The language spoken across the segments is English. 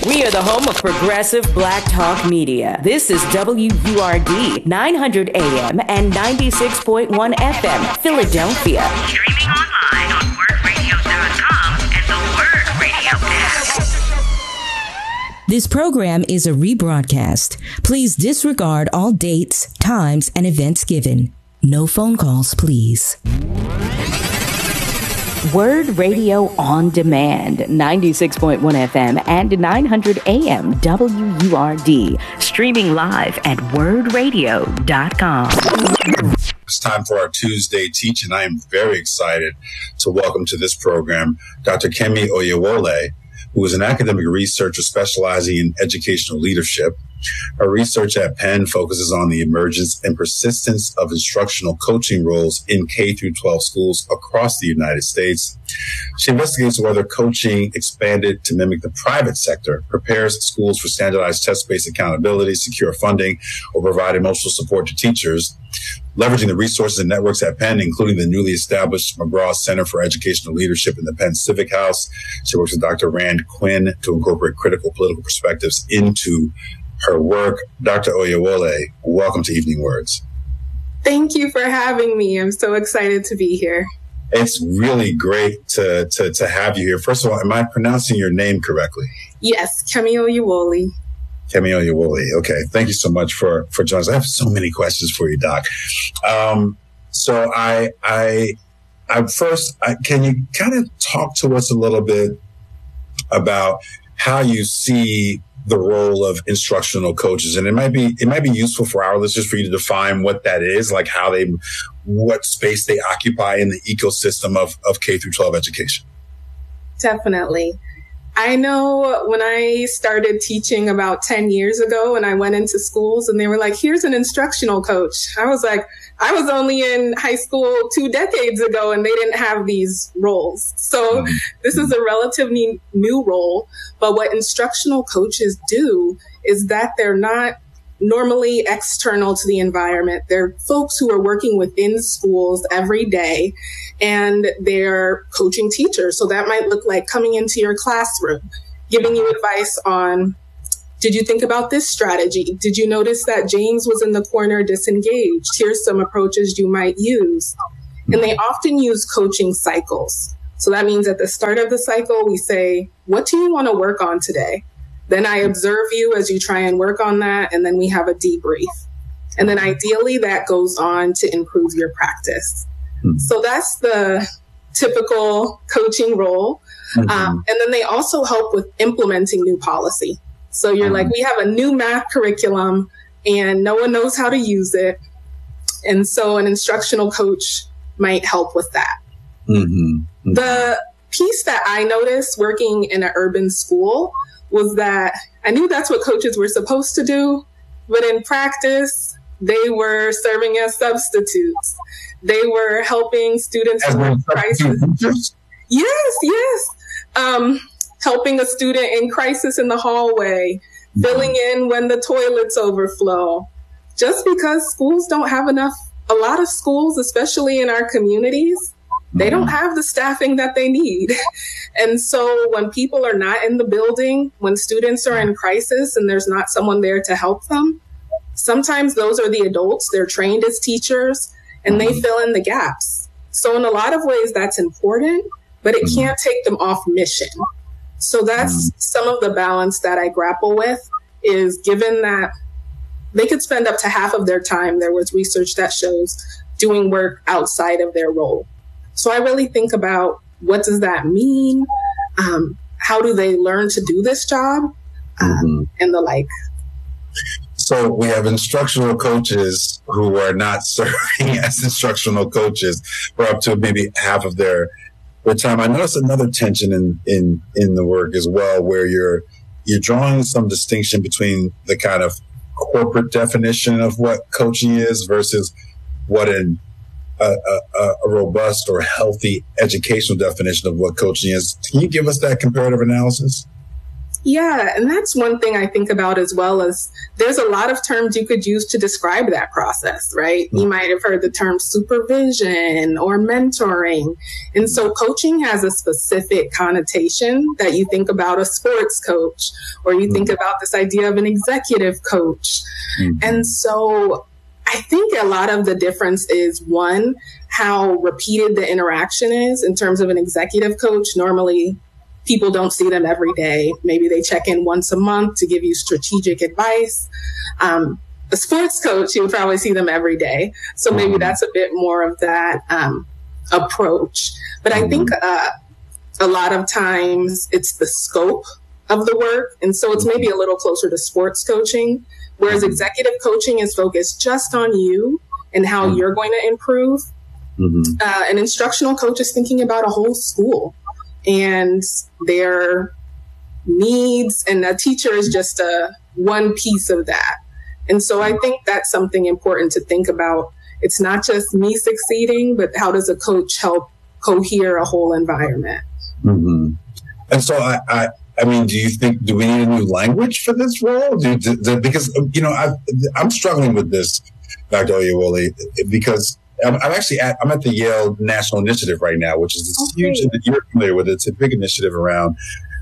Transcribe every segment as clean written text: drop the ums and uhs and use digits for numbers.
We are the home of progressive Black Talk Media. This is WURD 900 AM and 96.1 FM, Philadelphia. Streaming online on wordradio.com and the Word Radio app. This program is a rebroadcast. Please disregard all dates, times, and events given. No phone calls, please. Word Radio on Demand, 96.1 FM and 900 AM WURD. Streaming live at wordradio.com. It's time for our Tuesday teaching. I am very excited to welcome to this program Dr. Kemi Oyewole, who is an academic researcher specializing in educational leadership. Her research at Penn focuses on the emergence and persistence of instructional coaching roles in K-12 schools across the United States. She investigates whether coaching expanded to mimic the private sector prepares schools for standardized test-based accountability, secure funding, or provide emotional support to teachers. Leveraging the resources and networks at Penn, including the newly established McGraw Center for Educational Leadership in the Penn Civic House. She works with Dr. Rand Quinn to incorporate critical political perspectives into her work. Dr. Oyewole, welcome to Evening Words. Thank you for having me. I'm so excited to be here. It's really great to have you here. First of all, am I pronouncing your name correctly? Yes, Kemi Oyewole. Kemi Oyewole. Okay. Thank you so much for joining us. I have so many questions for you, Doc. So can you kind of talk to us a little bit about how you see the role of instructional coaches? And it might be useful for our listeners for you to define what that is, like what space they occupy in the ecosystem of K through 12 education. Definitely. I know when I started teaching about 10 years ago and I went into schools and they were like, here's an instructional coach. I was like, I was only in high school 2 decades ago and they didn't have these roles. So this is a relatively new role. But what instructional coaches do is that they're not normally external to the environment. They're folks who are working within schools every day and they're coaching teachers. So that might look like coming into your classroom, giving you advice on, did you think about this strategy? Did you notice that James was in the corner disengaged? Here's some approaches you might use. And they often use coaching cycles. So that means at the start of the cycle, we say, what do you want to work on today? Then I observe you as you try and work on that. And then we have a debrief. And then ideally that goes on to improve your practice. So that's the typical coaching role. And then they also help with implementing new policy. So you're like, we have a new math curriculum and no one knows how to use it. And so an instructional coach might help with that. The piece that I noticed working in an urban school was that I knew that's what coaches were supposed to do, but in practice, they were serving as substitutes. They were helping students in crisis. Yes. Helping a student in crisis in the hallway, filling in when the toilets overflow. Just because schools don't have enough, a lot of schools, especially in our communities, they don't have the staffing that they need. And so when people are not in the building, when students are in crisis and there's not someone there to help them, sometimes those are the adults. They're trained as teachers and they fill in the gaps. So in a lot of ways, that's important, but it can't take them off mission. So that's some of the balance that I grapple with, is given that they could spend up to half of their time, there was research that shows, doing work outside of their role. So I really think about, what does that mean? How do they learn to do this job? And the like. So we have instructional coaches who are not serving as instructional coaches for up to maybe half of their time. I noticed another tension in the work as well, where you're drawing some distinction between the kind of corporate definition of what coaching is versus what a robust or healthy educational definition of what coaching is. Can you give us that comparative analysis? Yeah, and that's one thing I think about as well, as there's a lot of terms you could use to describe that process, right? You might have heard the term supervision or mentoring. And so coaching has a specific connotation that you think about a sports coach, or you think about this idea of an executive coach. And so I think a lot of the difference is, one, how repeated the interaction is in terms of an executive coach. Normally, people don't see them every day. Maybe they check in once a month to give you strategic advice. A sports coach, you would probably see them every day. So maybe that's a bit more of that approach. But I think a lot of times it's the scope of the work. And so it's maybe a little closer to sports coaching, whereas executive coaching is focused just on you and how you're going to improve. An instructional coach is thinking about a whole school and their needs, and a teacher is just one piece of that. And so I think that's something important to think about. It's not just me succeeding, but how does a coach help cohere a whole environment? And so I mean, do we need a new language for this role? Because, I'm struggling with this, Dr. Oyewole, because I'm at the Yale National Initiative right now, which is this huge, you're familiar with it. It's a big initiative around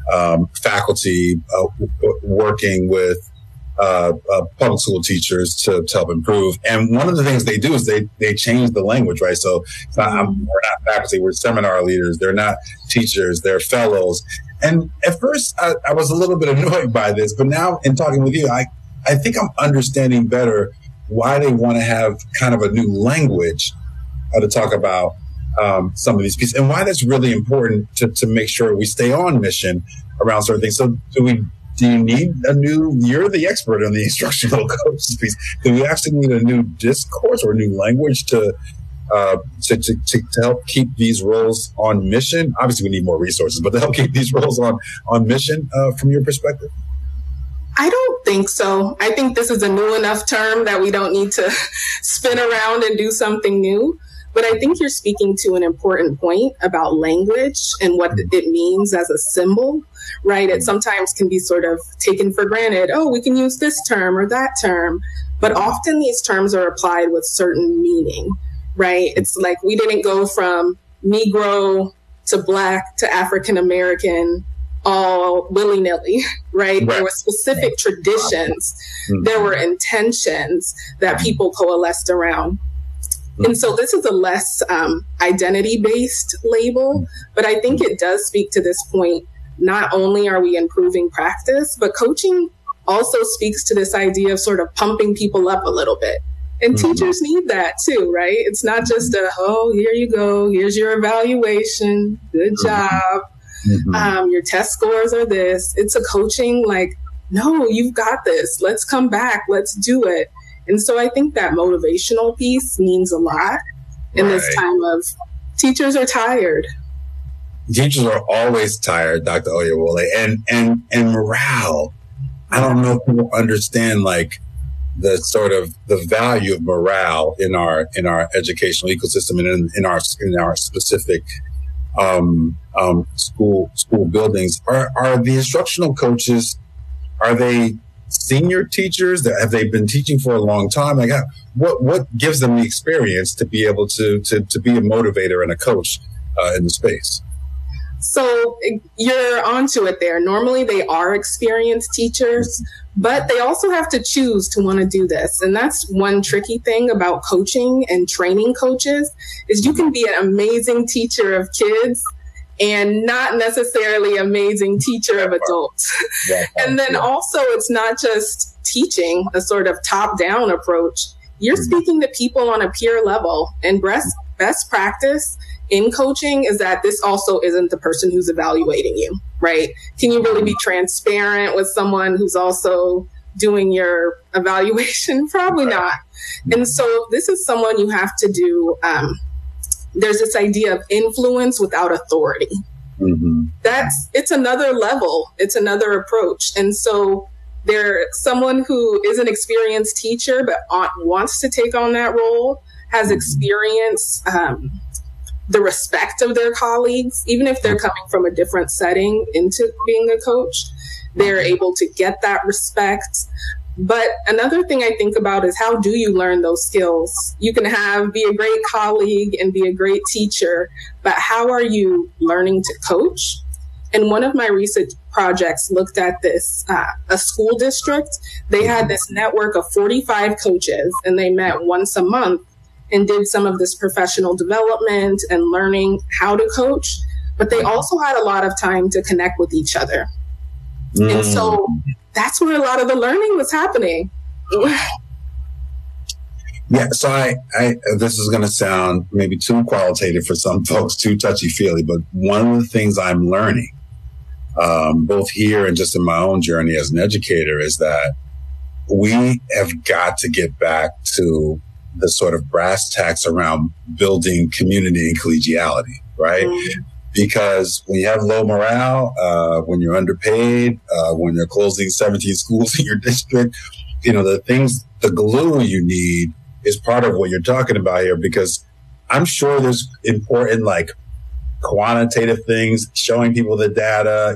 faculty working with public school teachers to help improve. And one of the things they do is they change the language, right? So we're not faculty, we're seminar leaders. They're not teachers, they're fellows. And at first I was a little bit annoyed by this, but now in talking with you, I think I'm understanding better why they want to have kind of a new language to talk about some of these pieces, and why that's really important to make sure we stay on mission around certain things. So do you need you're the expert on the instructional coaches piece. Do we actually need a new discourse or a new language to help keep these roles on mission? Obviously we need more resources, but to help keep these roles on mission from your perspective? I don't think so. I think this is a new enough term that we don't need to spin around and do something new. But I think you're speaking to an important point about language and what it means as a symbol, right? It sometimes can be sort of taken for granted. Oh, we can use this term or that term. But often these terms are applied with certain meaning, right? It's like we didn't go from Negro to Black to African American all willy-nilly, right? There were specific traditions. There were intentions that people coalesced around. And so this is a less identity-based label, but I think it does speak to this point. Not only are we improving practice, but coaching also speaks to this idea of sort of pumping people up a little bit. And teachers need that too, right? It's not just here you go, here's your evaluation, good job. Your test scores are this. It's a coaching like, no, you've got this. Let's come back. Let's do it. And so I think that motivational piece means a lot in this time of teachers are tired. Teachers are always tired, Dr. Oyewole, and morale. I don't know if people understand like the sort of the value of morale in our educational ecosystem and in our specific school buildings. Are the instructional coaches, are they senior teachers? Have they been teaching for a long time? Like, what gives them the experience to be able to be a motivator and a coach in the space? So you're onto it there. Normally they are experienced teachers, but they also have to choose to want to do this. And that's one tricky thing about coaching and training coaches is you can be an amazing teacher of kids and not necessarily amazing teacher of adults. And then also it's not just teaching a sort of top-down approach. You're speaking to people on a peer level, and best practice in coaching is that this also isn't the person who's evaluating you, right? Can you really be transparent with someone who's also doing your evaluation? Probably not. And so this is someone you have to do. There's this idea of influence without authority. It's another level. It's another approach. And so someone who is an experienced teacher but wants to take on that role has experienced the respect of their colleagues, even if they're coming from a different setting into being a coach. they're able to get that respect. But another thing I think about is, how do you learn those skills? You can be a great colleague and be a great teacher, but how are you learning to coach? And one of my research projects looked at this, a school district. They had this network of 45 coaches, and they met once a month and did some of this professional development and learning how to coach. But they also had a lot of time to connect with each other. And so that's where a lot of the learning was happening. Yeah, so I this is going to sound maybe too qualitative for some folks, too touchy-feely, but one of the things I'm learning, both here and just in my own journey as an educator, is that we have got to get back to the sort of brass tacks around building community and collegiality, right? Mm-hmm. Because when you have low morale, when you're underpaid, when you're closing 17 schools in your district, the glue you need is part of what you're talking about here, because I'm sure there's important, like, quantitative things, showing people the data.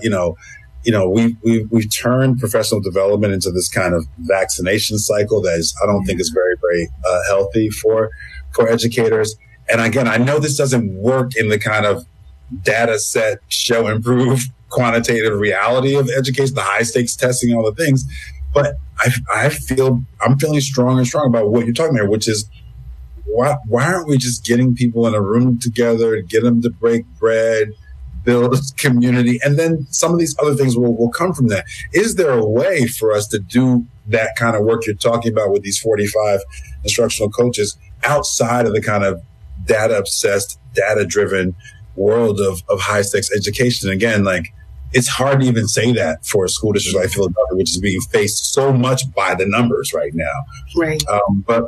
We've turned professional development into this kind of vaccination cycle that I don't think is very, very healthy for educators. And again, I know this doesn't work in the kind of data set, show, improve, quantitative reality of education, the high stakes testing, all the things. But I'm feeling strong and strong about what you're talking about, which is, why aren't we just getting people in a room together, get them to break bread, build community, and then some of these other things will come from that. Is there a way for us to do that kind of work you're talking about with these 45 instructional coaches outside of the kind of data obsessed, data driven world of high stakes education? And again, like, it's hard to even say that for a school district like Philadelphia, which is being faced so much by the numbers right now. Right. But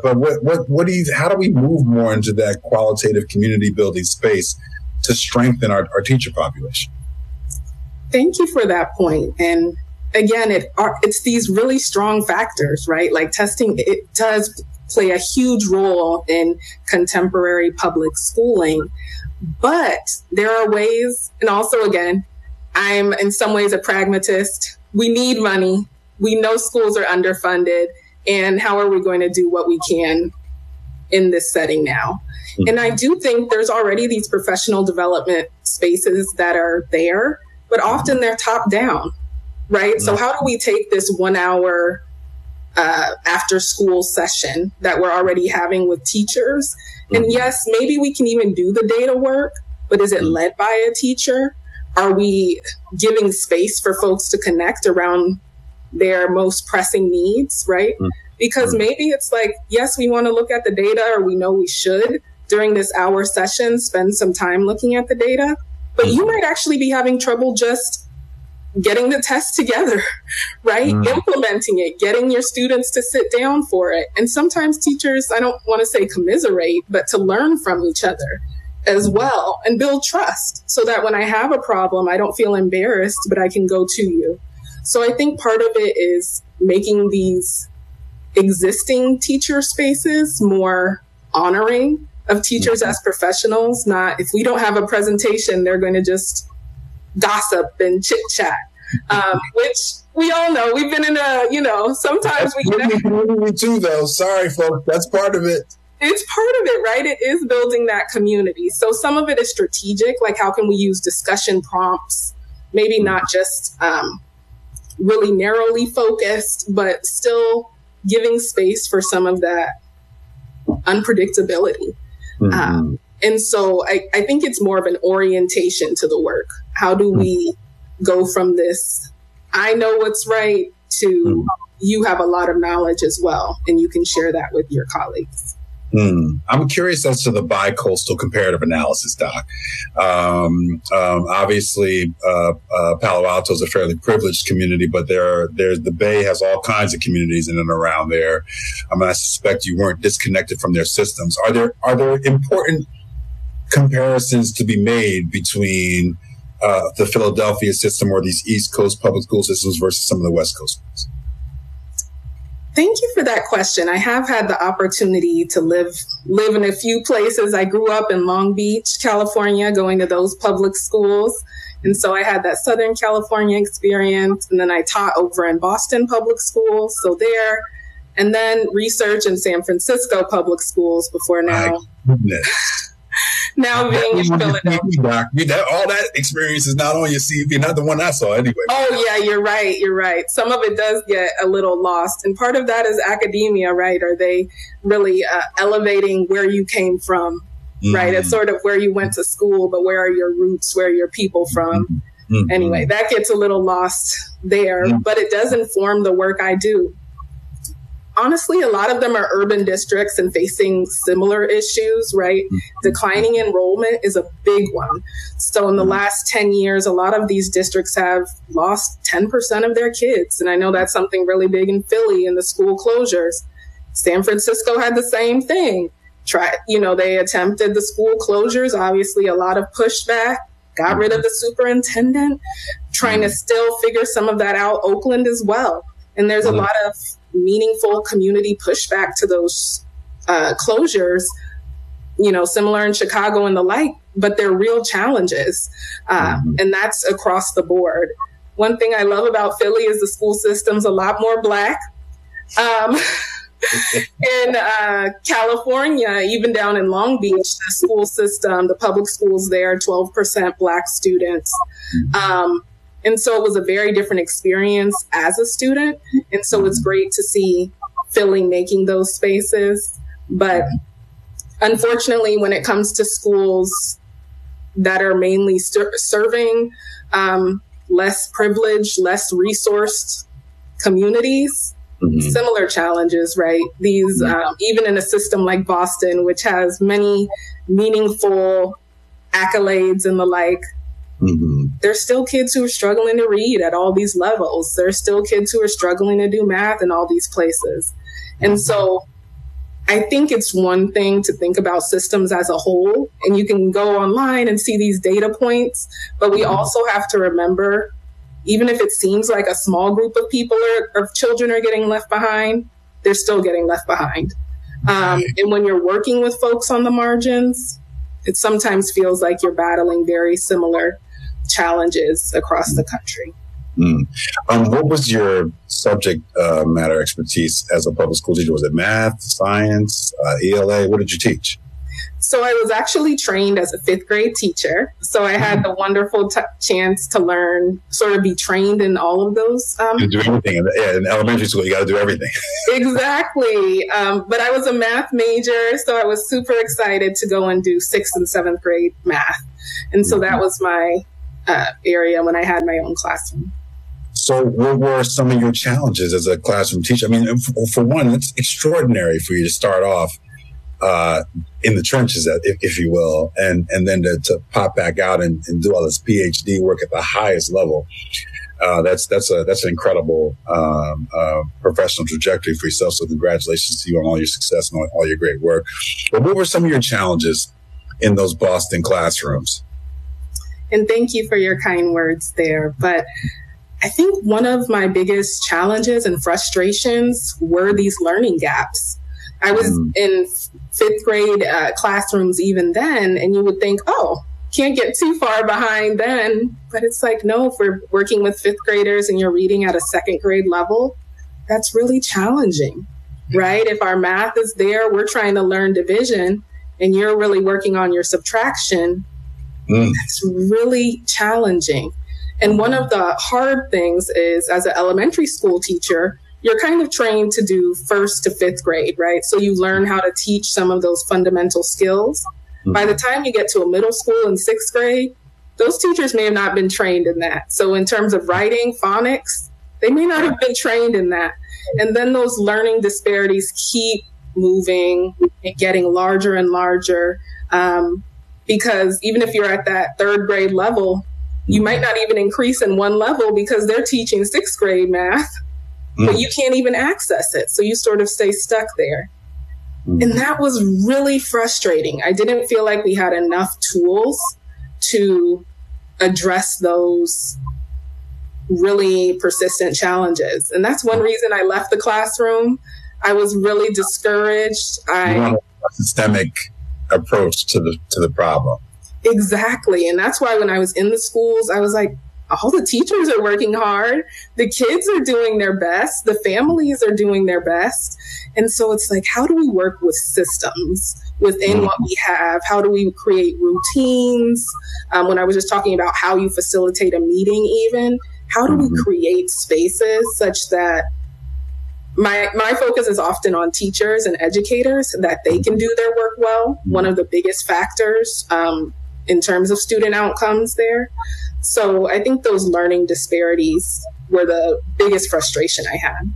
how do we move more into that qualitative community building space to strengthen our teacher population? Thank you for that point. And again, it's these really strong factors, right? Like testing, it does play a huge role in contemporary public schooling, but there are ways, and also again, I'm in some ways a pragmatist. We need money. We know schools are underfunded. And how are we going to do what we can in this setting now? Mm-hmm. And I do think there's already these professional development spaces that are there, but often they're top down, right? Mm-hmm. So how do we take this 1 hour after school session that we're already having with teachers? Mm-hmm. And yes, maybe we can even do the data work, but is it led by a teacher? Are we giving space for folks to connect around their most pressing needs, right? Because maybe it's like, yes, we want to look at the data, or we know we should during this hour session spend some time looking at the data, but you might actually be having trouble just getting the test together, right? Implementing it, getting your students to sit down for it. And sometimes teachers, I don't want to say commiserate, but to learn from each other as well and build trust so that when I have a problem, I don't feel embarrassed, but I can go to you. So I think part of it is making these existing teacher spaces more honoring of teachers as professionals. Not, if we don't have a presentation, they're going to just gossip and chit chat, which we all know. We've been in sometimes we get too, though. Sorry, folks. That's part of it. It's part of it, right? It is building that community. So some of it is strategic, like how can we use discussion prompts, maybe not just really narrowly focused, but still giving space for some of that unpredictability. Mm-hmm. And so I think it's more of an orientation to the work. How do we go from this, I know what's right, to you have a lot of knowledge as well, and you can share that with your colleagues. I'm curious as to the bi-coastal comparative analysis, Doc. Obviously, Palo Alto is a fairly privileged community, but there's the Bay has all kinds of communities in and around there. I suspect you weren't disconnected from their systems. Are there important comparisons to be made between the Philadelphia system or these East Coast public school systems versus some of the West Coast schools? Thank you for that question. I have had the opportunity to live in a few places. I grew up in Long Beach, California, going to those public schools. And so I had that Southern California experience. And then I taught over in Boston public schools. So there, and then research in San Francisco public schools before now. My goodness. Now being in Philadelphia. All that experience is not on your CV, not the one I saw anyway. Oh, yeah, you're right. You're right. Some of it does get a little lost. And part of that is academia, right? Are they really elevating where you came from, right? It's sort of where you went to school, but where are your roots? Where are your people from? Anyway, that gets a little lost there, but it does inform the work I do. Honestly, a lot of them are urban districts and facing similar issues, right? Declining enrollment is a big one. So in the last 10 years, a lot of these districts have lost 10% of their kids. And I know that's something really big in Philly and the school closures. San Francisco had the same thing. They attempted the school closures, obviously a lot of pushback, got rid of the superintendent, trying to still figure some of that out. Oakland as well. And there's a lot of meaningful community pushback to those closures, similar in Chicago and the like, but they're real challenges. And that's across the board. One thing I love about Philly is the school system's a lot more Black. In California, even down in Long Beach, the school system, the public schools there, 12% Black students. And so it was a very different experience as a student. And so it's great to see Philly making those spaces. But unfortunately, when it comes to schools that are mainly serving less privileged, less resourced communities, similar challenges, right? These, even in a system like Boston, which has many meaningful accolades and the like, there's still kids who are struggling to read at all these levels. There's still kids who are struggling to do math in all these places. And so I think it's one thing to think about systems as a whole, and you can go online and see these data points, but we also have to remember, even if it seems like a small group of people or children are getting left behind, they're still getting left behind. And when you're working with folks on the margins, it sometimes feels like you're battling very similar challenges across the country. What was your subject matter expertise as a public school teacher? Was it math, science, ELA? What did you teach? So I was actually trained as a 5th grade teacher. So I had the wonderful chance to learn, sort of be trained in all of those. You do everything. In elementary school, you got to do everything. Exactly. But I was a math major, so I was super excited to go and do 6th and 7th grade math. And so that was my area when I had my own classroom. So what were some of your challenges as a classroom teacher? I mean, for one, it's extraordinary for you to start off in the trenches, if you will, and then to pop back out and do all this PhD work at the highest level. That's an incredible professional trajectory for yourself. So congratulations to you on all your success and all your great work. But what were some of your challenges in those Boston classrooms? And thank you for your kind words there. But I think one of my biggest challenges and frustrations were these learning gaps. I was in 5th grade classrooms even then, and you would think, oh, can't get too far behind then. But it's like, no, if we're working with 5th graders and you're reading at a 2nd grade level, that's really challenging, right? If our math is there, we're trying to learn division, and you're really working on your subtraction, that's really challenging. And one of the hard things is, as an elementary school teacher, you're kind of trained to do 1st to 5th grade, right? So you learn how to teach some of those fundamental skills. By the time you get to a middle school in 6th grade, those teachers may have not been trained in that. So in terms of writing, phonics, they may not have been trained in that. And then those learning disparities keep moving and getting larger and larger. Because even if you're at that 3rd grade level, you might not even increase in one level because they're teaching 6th grade math, but you can't even access it. So you sort of stay stuck there. And that was really frustrating. I didn't feel like we had enough tools to address those really persistent challenges. And that's one reason I left the classroom. I was really discouraged. You want a systemic approach to the problem. Exactly. And that's why when I was in the schools, I was like, all the teachers are working hard. The kids are doing their best. The families are doing their best. And so it's like, how do we work with systems within what we have? How do we create routines? When I was just talking about how you facilitate a meeting even, how do we create spaces such that my focus is often on teachers and educators, that they can do their work well. One of the biggest factors in terms of student outcomes there. So I think those learning disparities were the biggest frustration I had.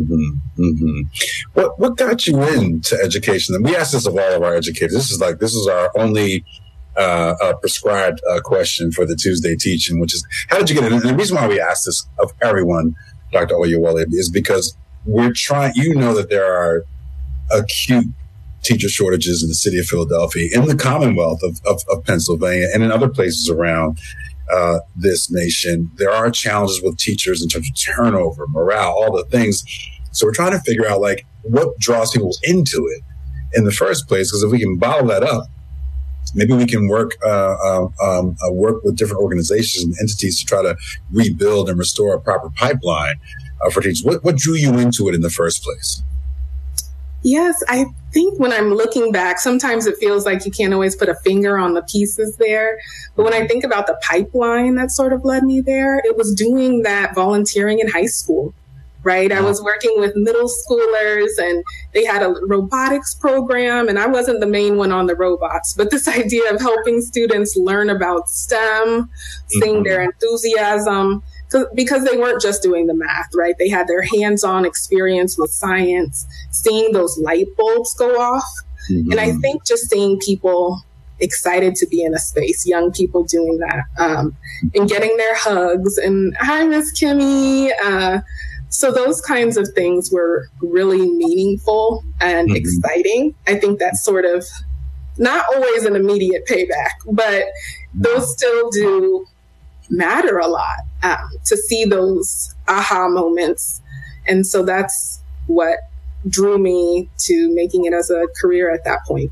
What got you into education? And we ask this of all of our educators. This is our only prescribed question for the Tuesday teaching, which is, how did you get in? And the reason why we ask this of everyone, Dr. Oyewole, is because we're trying, that there are acute teacher shortages in the city of Philadelphia, in the Commonwealth of Pennsylvania, and in other places around this nation. There are challenges with teachers in terms of turnover, morale, all the things. So we're trying to figure out what draws people into it in the first place, because if we can bottle that up, maybe we can work with different organizations and entities to try to rebuild and restore a proper pipeline for teachers. What drew you into it in the first place? Yes, I think when I'm looking back, sometimes it feels like you can't always put a finger on the pieces there. But when I think about the pipeline that sort of led me there, it was doing that volunteering in high school, right? I was working with middle schoolers, and they had a robotics program, and I wasn't the main one on the robots, but this idea of helping students learn about STEM, seeing their enthusiasm, because they weren't just doing the math, right? They had their hands-on experience with science, seeing those light bulbs go off. And I think just seeing people excited to be in a space, young people doing that, and getting their hugs and, hi, Miss Kimmy. So those kinds of things were really meaningful and exciting. I think that's sort of not always an immediate payback, but those still do matter a lot, to see those aha moments. And so that's what drew me to making it as a career at that point.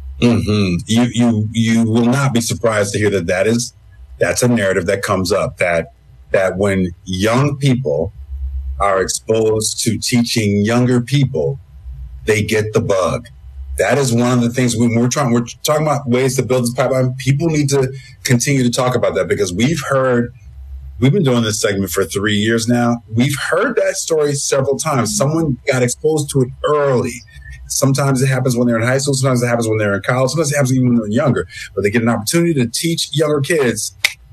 You will not be surprised to hear that's a narrative that comes up, that when young people are exposed to teaching younger people, they get the bug. That is one of the things when we're talking about ways to build this pipeline. People need to continue to talk about that, because we've been doing this segment for 3 years now. We've heard that story several times. Someone got exposed to it early. Sometimes it happens when they're in high school. Sometimes it happens when they're in college. Sometimes it happens even when they're younger, but they get an opportunity to teach younger kids.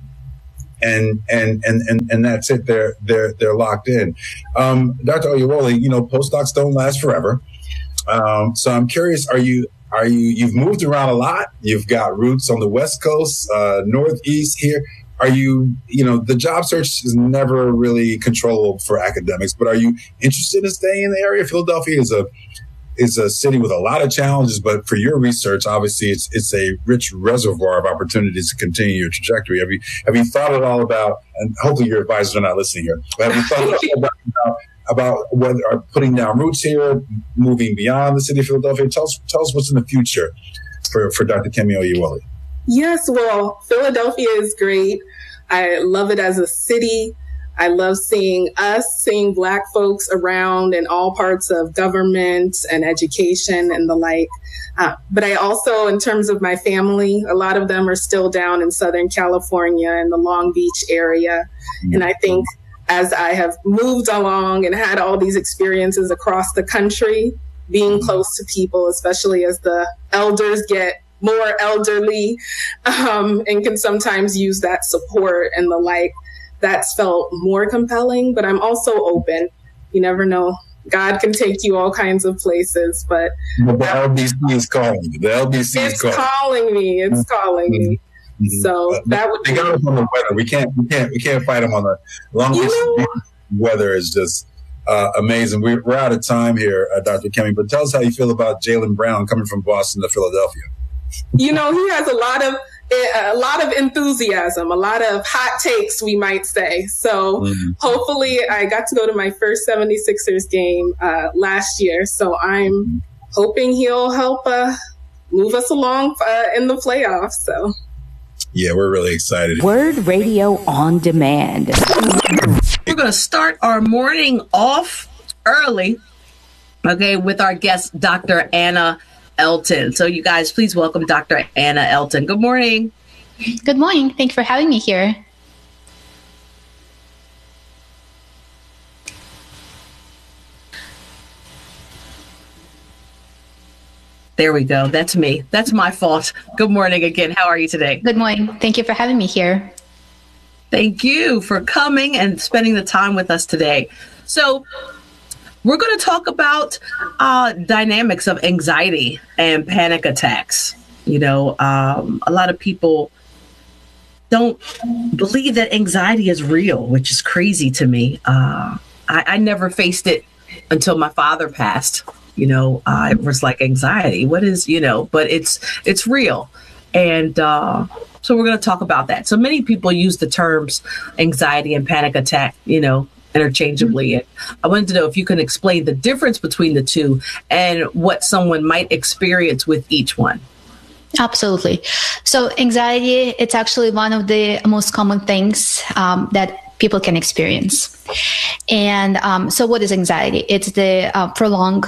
And that's it. They're locked in. Dr. Oyewole, postdocs don't last forever. So I'm curious, you've moved around a lot. You've got roots on the West Coast, Northeast here. Are you, the job search is never really controllable for academics, but are you interested in staying in the area? Philadelphia is a city with a lot of challenges, but for your research, obviously it's a rich reservoir of opportunities to continue your trajectory. Have you thought at all about, and hopefully your advisors are not listening here, but have you thought about whether putting down roots here, moving beyond the city of Philadelphia? Tell us what's in the future for Dr. Kemi Oyewole. Yes, well, Philadelphia is great. I love it as a city. I love seeing Black folks around in all parts of government and education and the like. But I also, in terms of my family, a lot of them are still down in Southern California in the Long Beach area. And I think as I have moved along and had all these experiences across the country, being close to people, especially as the elders get more elderly, and can sometimes use that support and the like, that's felt more compelling. But I'm also open. You never know. God can take you all kinds of places, but the LBC is calling you. The LBC is calling me. It's calling me. So that would they got us on the weather. We can't fight them on the long distance. Weather is just amazing. We're out of time here, Dr. Kemi, but tell us how you feel about Jaylen Brown coming from Boston to Philadelphia. He has a lot of a lot of enthusiasm, a lot of hot takes, we might say. So hopefully I got to go to my first 76ers game last year. So I'm hoping he'll help move us along in the playoffs. So. Yeah, we're really excited. Word Radio on Demand. We're going to start our morning off early, okay, with our guest, Dr. Anna Elton. So you guys, please welcome Dr. Anna Elton. Good morning. Good morning. Thank you for having me here. There we go. That's me. That's my fault. Good morning again. How are you today? Good morning. Thank you for having me here. Thank you for coming and spending the time with us today. So we're going to talk about dynamics of anxiety and panic attacks. You know, a lot of people don't believe that anxiety is real, which is crazy to me. I never faced it until my father passed. You know, it was like anxiety. What is, you know, but it's real. And so we're going to talk about that. So many people use the terms anxiety and panic attack, you know, interchangeably. And I wanted to know if you can explain the difference between the two and what someone might experience with each one. Absolutely. So anxiety, it's actually one of the most common things that people can experience. And so what is anxiety? It's the prolonged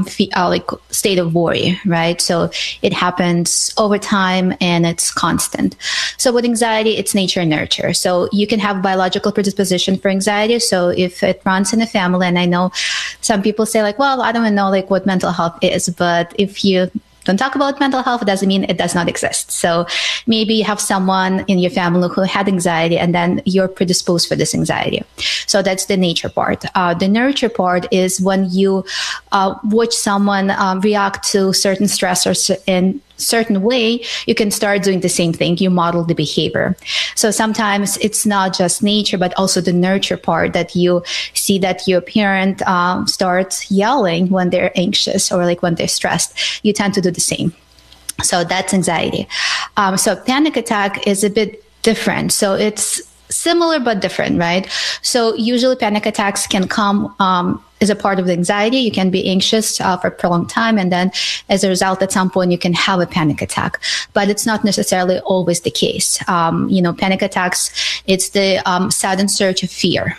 state of worry, right? So it happens over time and it's constant. So with anxiety, it's nature and nurture. So you can have biological predisposition for anxiety. So if it runs in the family, and I know some people say like, well, I don't even know like what mental health is, but if you don't talk about mental health, it doesn't mean it does not exist. So maybe you have someone in your family who had anxiety and then you're predisposed for this anxiety. So that's the nature part. The nurture part is when you watch someone react to certain stressors in certain way, you can start doing the same thing. You model the behavior. So sometimes it's not just nature, but also the nurture part that you see that your parent starts yelling when they're anxious or like when they're stressed. You tend to do the same. So that's anxiety. So panic attack is a bit different. So it's similar but different, right? So usually panic attacks can come as a part of the anxiety. You can be anxious for a prolonged time, and then as a result, at some point, you can have a panic attack. But it's not necessarily always the case. Panic attacks, it's the sudden surge of fear.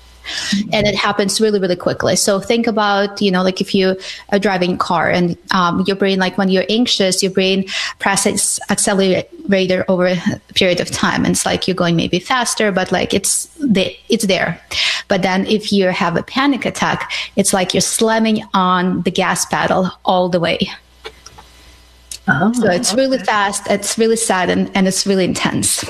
And it happens really, really quickly. So think about, like if you are driving a car and your brain, like when you're anxious, your brain presses accelerator over a period of time. And it's like you're going maybe faster, but like it's there. But then if you have a panic attack, it's like you're slamming on the gas pedal all the way. Oh, so it's really fast, it's really sudden, and it's really intense.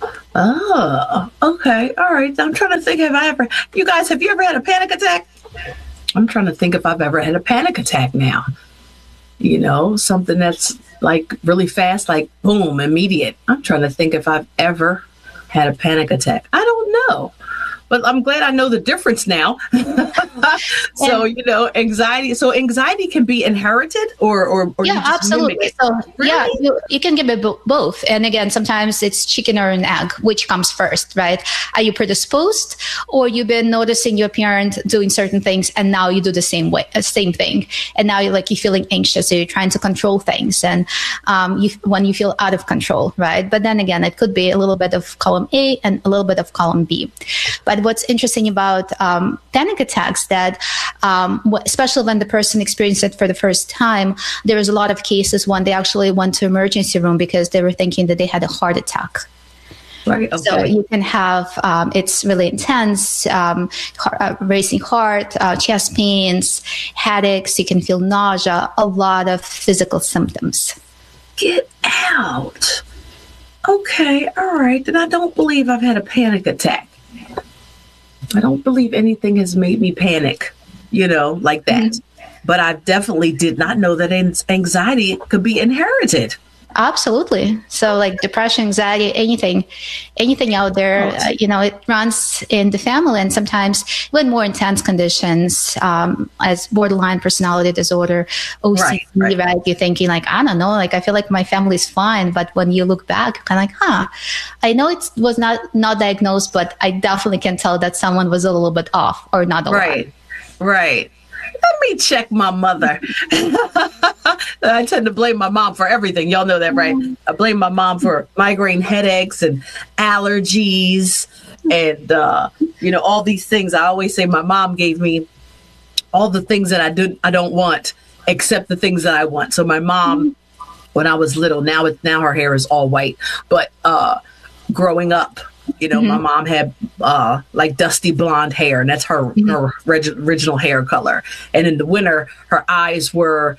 Oh, okay. All right. I'm trying to think, have you ever had a panic attack? I'm trying to think if I've ever had a panic attack now. Something that's like really fast, like boom, immediate. I'm trying to think if I've ever had a panic attack. I don't know. But I'm glad I know the difference now. So, anxiety. So anxiety can be inherited or yeah, absolutely. So really? Yeah, you can give it both. And again, sometimes it's chicken or an egg, which comes first, right? Are you predisposed, or you've been noticing your parent doing certain things and now you do the same thing. And now you're feeling anxious, so you're trying to control things. And when you feel out of control, right? But then again, it could be a little bit of column A and a little bit of column B. But what's interesting about panic attacks that, especially when the person experienced it for the first time, there was a lot of cases when they actually went to emergency room because they were thinking that they had a heart attack. Right. Okay. So you can have, it's really intense, racing heart, chest pains, headaches. You can feel nausea, a lot of physical symptoms. Get out. Okay. All right. Then I don't believe I've had a panic attack. I don't believe anything has made me panic, like that. Mm-hmm. But I definitely did not know that anxiety could be inherited. Absolutely. So like depression, anxiety, anything out there, it runs in the family, and sometimes even more intense conditions, as borderline personality disorder, OCD, right? You're thinking like, I don't know, like I feel like my family's fine. But when you look back, you're kind of like, I know it was not diagnosed, but I definitely can tell that someone was a little bit off or not alive. Right. Let me check my mother. I tend to blame my mom for everything. Y'all know that, right? I blame my mom for migraine headaches and allergies and, all these things. I always say my mom gave me all the things that I don't want, except the things that I want. So my mom, when I was little, now her hair is all white, but growing up, my mom had like dusty blonde hair, and that's her original hair color. And in the winter, her eyes were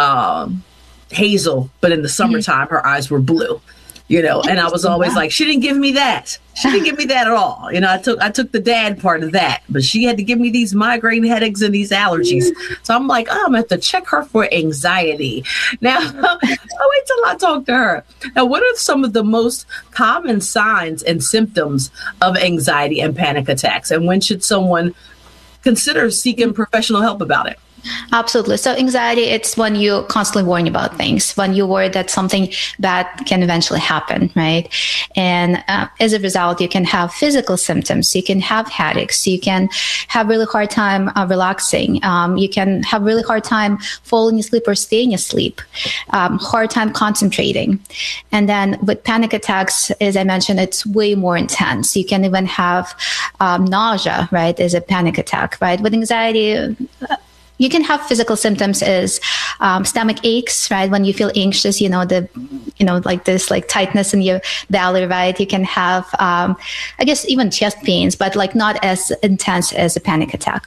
hazel, but in the summertime, her eyes were blue. And I was always like, she didn't give me that. She didn't give me that at all. I took the dad part of that, but she had to give me these migraine headaches and these allergies. So I'm like, I'm going to have to check her for anxiety. Now, I'll wait till I talk to her. Now, what are some of the most common signs and symptoms of anxiety and panic attacks? And when should someone consider seeking professional help about it? Absolutely. So anxiety, it's when you're constantly worrying about things, when you're worried that something bad can eventually happen, right? And as a result, you can have physical symptoms. You can have headaches. You can have really hard time relaxing. You can have really hard time falling asleep or staying asleep, hard time concentrating. And then with panic attacks, as I mentioned, it's way more intense. You can even have nausea, right, as a panic attack, right? With anxiety, you can have physical symptoms as stomach aches, right? When you feel anxious, like this, like tightness in your belly, right? You can have, I guess, even chest pains, but like not as intense as a panic attack.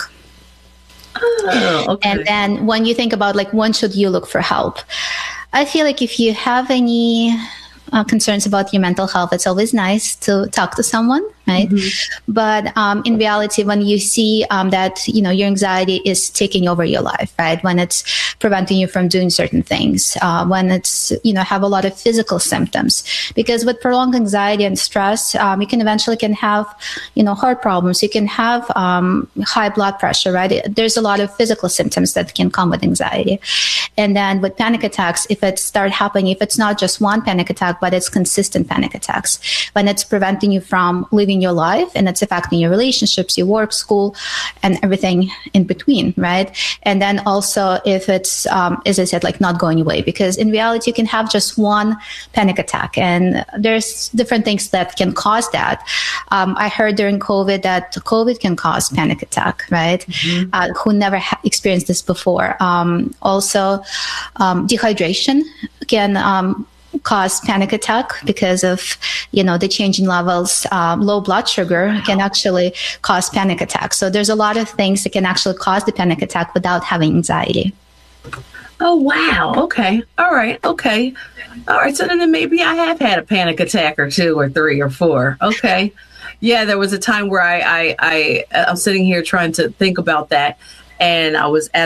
Oh, okay. And then when you think about like, when should you look for help? I feel like if you have any concerns about your mental health, it's always nice to talk to someone, right? But in reality, when you see that, your anxiety is taking over your life, right? When it's preventing you from doing certain things, when it's, have a lot of physical symptoms. Because with prolonged anxiety and stress, you can eventually have, heart problems. You can have high blood pressure, right? There's a lot of physical symptoms that can come with anxiety. And then with panic attacks, if it start happening, if it's not just one panic attack, but it's consistent panic attacks, when it's preventing you from living your life and it's affecting your relationships, your work, school, and everything in between, right? And then also if it's, as I said, like not going away, because in reality, you can have just one panic attack and there's different things that can cause that. I heard during COVID that COVID can cause panic attack, right? Who never experienced this before. Also, dehydration can cause panic attack because of, the changing levels. Low blood sugar can actually cause panic attack. So there's a lot of things that can actually cause the panic attack without having anxiety. Oh, wow. Okay. All right. Okay. All right. So then maybe I have had a panic attack or 2 or 3 or 4. Okay. Yeah. There was a time where I'm sitting here trying to think about that. And I was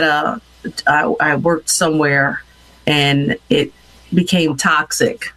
I worked somewhere and it became toxic.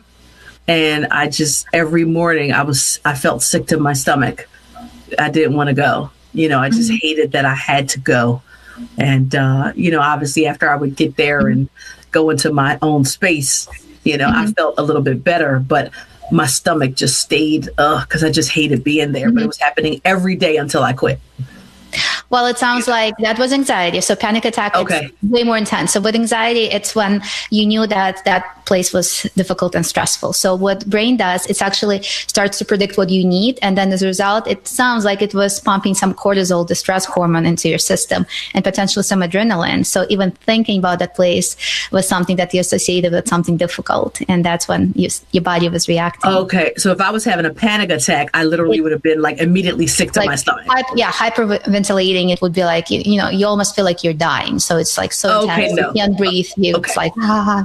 And I just, every morning I felt sick to my stomach. I didn't want to go, I just hated that I had to go. And, obviously after I would get there and go into my own space, I felt a little bit better, but my stomach just stayed, cause I just hated being there, but it was happening every day until I quit. Well, it sounds like that was anxiety. So panic attack is way more intense. So with anxiety, it's when you knew that that place was difficult and stressful. So what brain does, it actually starts to predict what you need. And then as a result, it sounds like it was pumping some cortisol, the stress hormone, into your system and potentially some adrenaline. So even thinking about that place was something that you associated with something difficult. And that's when your body was reacting. Okay. So if I was having a panic attack, I literally would have been like immediately sick to my stomach. Hyperventilating. It would be like, you almost feel like you're dying. So it's like so intense. You can't breathe. It's like,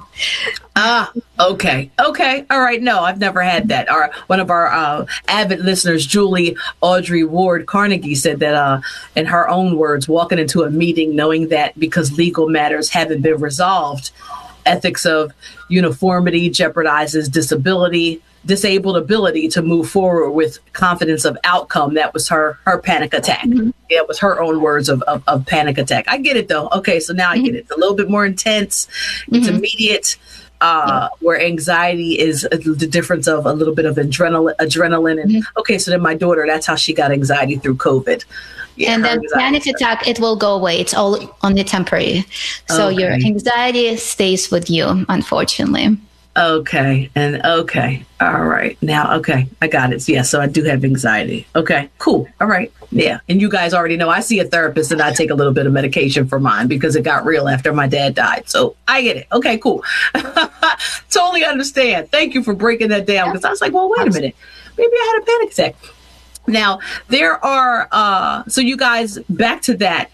okay. All right. No, I've never had that. One of our avid listeners, Julie Audrey Ward Carnegie, said that in her own words, walking into a meeting knowing that because legal matters haven't been resolved, ethics of uniformity jeopardizes disabled ability to move forward with confidence of outcome. That was her panic attack. It was her own words of panic attack. I get it though. Okay, so now I get it. It's a little bit more intense. It's immediate. Where anxiety is the difference of a little bit of adrenaline. And okay, so then my daughter, that's how she got anxiety through COVID. Yeah, and then panic attack, it will go away. It's all only temporary. So your anxiety stays with you, unfortunately. Okay. All right. Now, okay. I got it. Yeah. So I do have anxiety. Okay, cool. All right. Yeah. And you guys already know I see a therapist and I take a little bit of medication for mine because it got real after my dad died. So I get it. Okay, cool. Totally understand. Thank you for breaking that down because I was like, well, wait a minute. Maybe I had a panic attack. Now, there are, so you guys, back to that.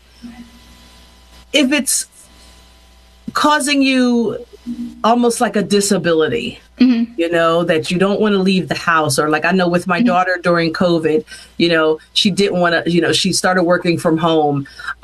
If it's causing you almost like a disability, you know, that you don't want to leave the house, or like I know with my daughter during COVID, you know, she didn't want to, you know, she started working from home.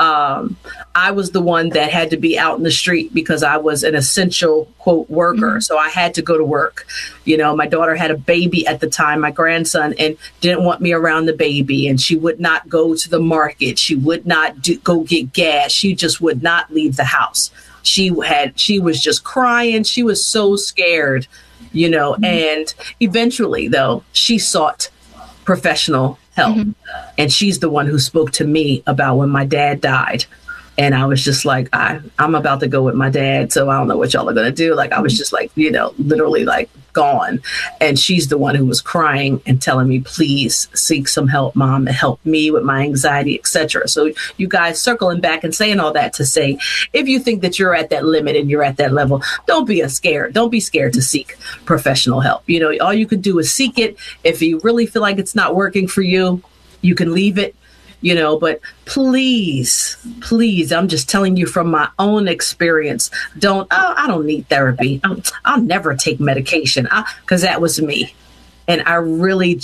I was the one that had to be out in the street because I was an essential quote worker. So I had to go to work. You know, my daughter had a baby at the time, my grandson, and didn't want me around the baby. And she would not go to the market. She would not go get gas. She just would not leave the house. She was just crying. She was so scared, you know, and eventually, though, she sought professional help. And she's the one who spoke to me about when my dad died. And I was just like, I'm about to go with my dad, so I don't know what y'all are going to do. Like, I was just like, you know, literally like gone. And she's the one who was crying and telling me, please seek some help, Mom, to help me with my anxiety, etc. So you guys circling back and saying all that to say, if you think that you're at that limit and you're at that level, don't be scared. Don't be scared to seek professional help. You know, all you could do is seek it. If you really feel like it's not working for you, you can leave it. You know, but please, I'm just telling you from my own experience, I don't need therapy. I'll never take medication because that was me. And I really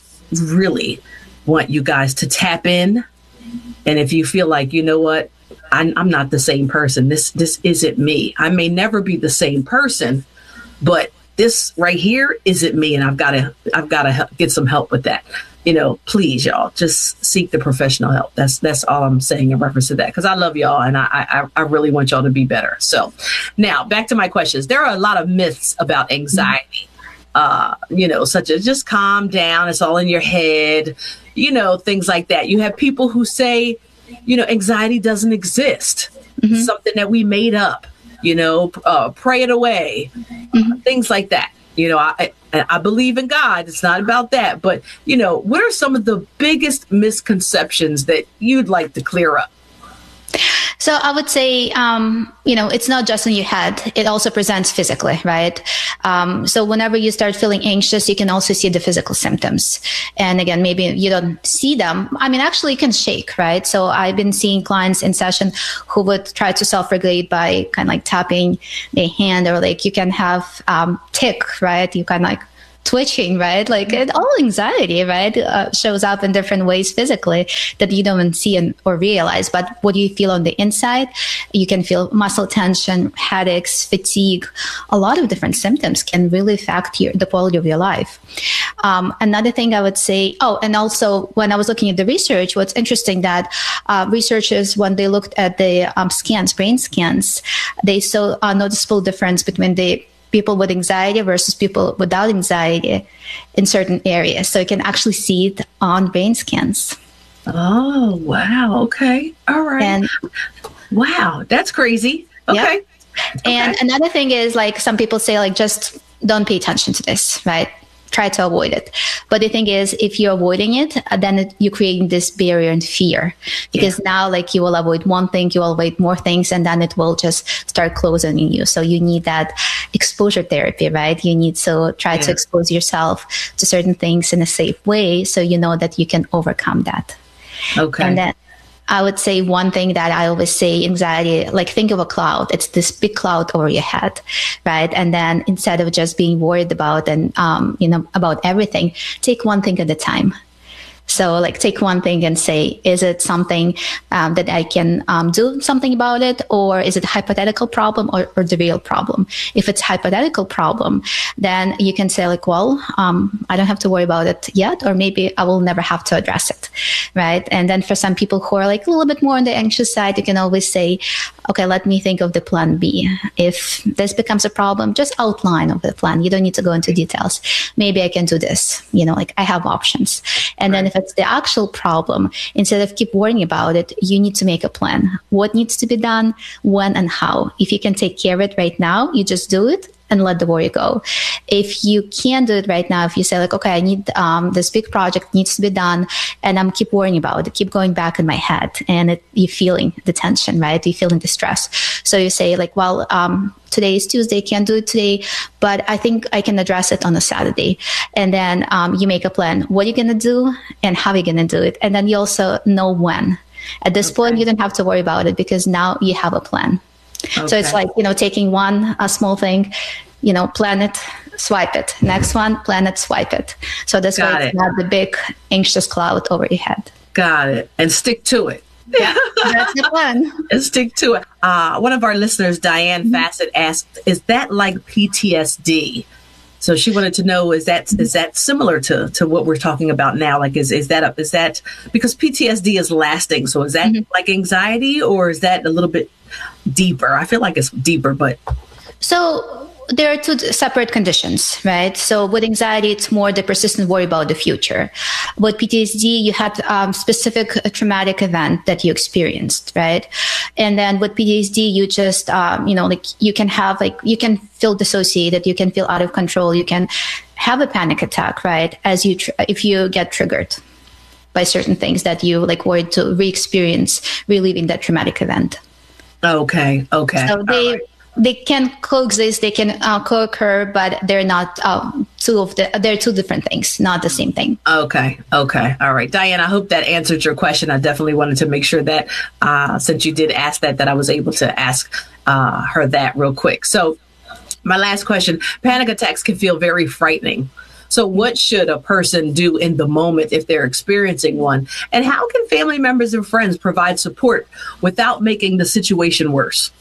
want you guys to tap in. And if you feel like, you know what, I'm not the same person. This isn't me. I may never be the same person, but this right here isn't me. And I've got to get some help with that. You know, please, y'all, just seek the professional help. That's all I'm saying in reference to that, because I love y'all and I really want y'all to be better. So now back to my questions. There are a lot of myths about anxiety, you know, such as just calm down. It's all in your head, you know, things like that. You have people who say, you know, anxiety doesn't exist. It's something that we made up, you know, pray it away, things like that. You know, I believe in God. It's not about that. But, you know, what are some of the biggest misconceptions that you'd like to clear up? So I would say, you know, it's not just in your head. It also presents physically, right? So whenever you start feeling anxious, you can also see the physical symptoms. And again, maybe you don't see them. I mean, actually, you can shake, right? So I've been seeing clients in session who would try to self-regulate by kind of like tapping their hand, or like you can have tick, right? You can like twitching, right? Like all anxiety, right? Shows up in different ways physically that you don't see or realize. But what do you feel on the inside? You can feel muscle tension, headaches, fatigue. A lot of different symptoms can really affect the quality of your life. Another thing I would say, and also when I was looking at the research, what's interesting that researchers, when they looked at the brain scans, they saw a noticeable difference between the people with anxiety versus people without anxiety in certain areas. So you can actually see it on brain scans. Oh, wow. Okay. All right. And wow, that's crazy. Okay. Yeah. And another thing is, like, some people say, like, just don't pay attention to this, right? Try to avoid it. But the thing is, if you're avoiding it, then you're creating this barrier and fear, because now, like, you will avoid one thing, you will avoid more things, and then it will just start closing in you. So you need that exposure therapy, right? You need to try to expose yourself to certain things in a safe way, so you know that you can overcome that. Okay. And then I would say one thing that I always say, anxiety, like, think of a cloud. It's this big cloud over your head, right? And then instead of just being worried about about everything, take one thing at a time. So like take one thing and say, is it something that I can do something about it? Or is it a hypothetical problem or the real problem? If it's hypothetical problem, then you can say like, well, I don't have to worry about it yet, or maybe I will never have to address it, right? And then for some people who are like a little bit more on the anxious side, you can always say, okay, let me think of the plan B. If this becomes a problem, just outline of the plan. You don't need to go into details. Maybe I can do this, like I have options. And then if it's the actual problem, instead of keep worrying about it, you need to make a plan. What needs to be done, when and how. If you can take care of it right now, you just do it and let the worry go. If you can't do it right now, if you say like, okay, I need this big project needs to be done, and I'm keep worrying about it, keep going back in my head, and you're feeling the tension, right? You're feeling the stress. So you say like, well, today is Tuesday, can't do it today, but I think I can address it on a Saturday. And then you make a plan. What are you going to do and how are you going to do it? And then you also know when. At this point, you don't have to worry about it because now you have a plan. Okay. So it's like, taking a small thing, plan it, swipe it. Next one, plan it, swipe it. So this way it's not the big anxious cloud over your head. Got it. And stick to it. Yeah, that's the plan. And stick to it. One of our listeners, Diane Fassett, asked, is that like PTSD? So she wanted to know, is that similar to what we're talking about now? Like, is that because PTSD is lasting? So is that like anxiety, or is that a little bit deeper? I feel like it's deeper, but. So there are two separate conditions, right? So with anxiety, it's more the persistent worry about the future. With PTSD, you had specific traumatic event that you experienced, right? And then with PTSD, you just, you can feel dissociated, you can feel out of control, you can have a panic attack, right? If you get triggered by certain things that you worried to re-experience, reliving that traumatic event. Okay. So they can coexist, they can co-occur, but they're not they're two different things, not the same thing. Okay. All right. Diane, I hope that answered your question. I definitely wanted to make sure that since you did ask that I was able to ask her that real quick. So my last question, panic attacks can feel very frightening. So what should a person do in the moment if they're experiencing one? And how can family members and friends provide support without making the situation worse?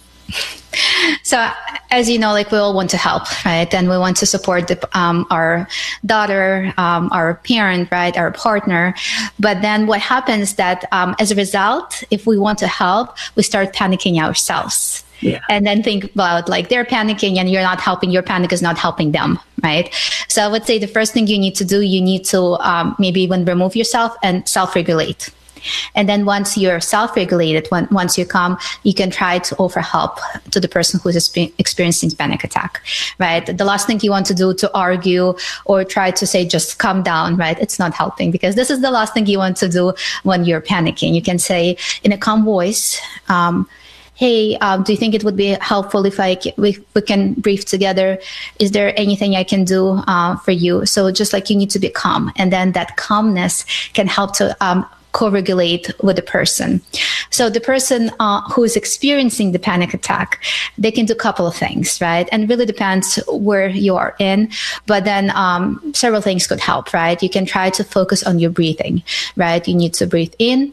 So as you know, we all want to help, right? And we want to support our daughter, our parent, right? Our partner. But then what happens that as a result, if we want to help, we start panicking ourselves. Yeah. And then think about they're panicking and you're not helping, your panic is not helping them, right? So I would say the first thing you need to do, you need to maybe even remove yourself and self-regulate. And then once you're self-regulated, once you calm, you can try to offer help to the person who's experiencing panic attack, right? The last thing you want to do to argue or try to say, just calm down, right? It's not helping, because this is the last thing you want to do when you're panicking. You can say in a calm voice, hey, do you think it would be helpful if we can brief together? Is there anything I can do for you? So just you need to be calm. And then that calmness can help to co-regulate with the person. So the person who is experiencing the panic attack, they can do a couple of things, right? And it really depends where you are in. But then several things could help, right? You can try to focus on your breathing, right? You need to breathe in